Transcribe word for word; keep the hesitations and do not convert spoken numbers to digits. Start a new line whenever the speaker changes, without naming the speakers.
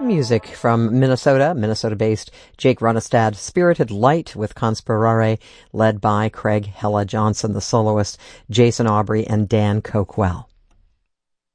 Music from Minnesota, Minnesota-based Jake Runestad, Spirited Light with Conspirare, led by Craig Hella Johnson, the soloist, Jason Aubrey, and Dan Coquell.